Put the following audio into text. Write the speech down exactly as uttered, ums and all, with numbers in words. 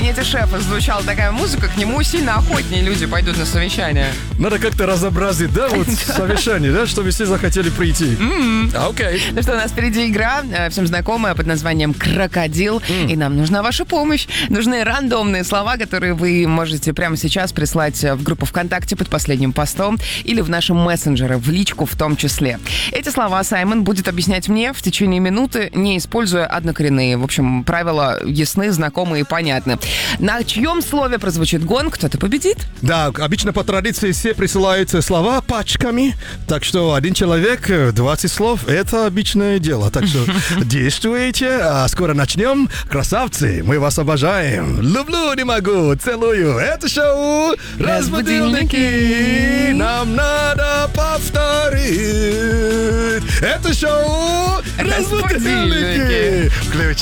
кабинете шефа звучала такая музыка, к нему сильно охотнее люди пойдут на совещание. Надо как-то разобразить, да, вот совещание, да, чтобы все захотели прийти. Окей. Ну что, у нас впереди игра, э, всем знакомая, под названием «Крокодил». И нам нужна ваша помощь. Нужны рандомные слова, которые вы можете прямо сейчас прислать в группу ВКонтакте под последним постом или в нашем мессенджере, в личку в том числе. Эти слова Саймон будет объяснять мне в течение минуты, не используя однокоренные. В общем, правила ясны, знакомы и понятны. На чьем слове прозвучит гонг, кто-то победит. Да, обычно по традиции все присылают слова пачками, так что один человек, двадцать слов, это обычное дело. Так что действуйте, а скоро начнем. Красавцы, мы вас обожаем. Люблю, не могу, целую. Это шоу «Разбудильники». Нам надо повторить. Это шоу «Разбудильники». Включай.